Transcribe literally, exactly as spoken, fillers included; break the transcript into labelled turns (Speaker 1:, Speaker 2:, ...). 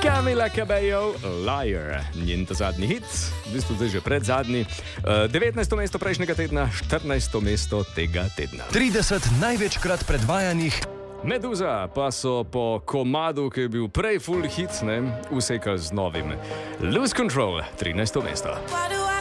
Speaker 1: Camila Cabello, Liar, njen ta zadnji hit, v bistvu zdaj že pred zadnji, devetnajsto mesto prejšnjega tedna, štirinajsto mesto tega tedna.
Speaker 2: trideset največkrat predvajanih.
Speaker 1: Meduza pa so po komadu, ki je bil prej full hit, ne, usekali z novim. Lose Control, trinajsto mesto.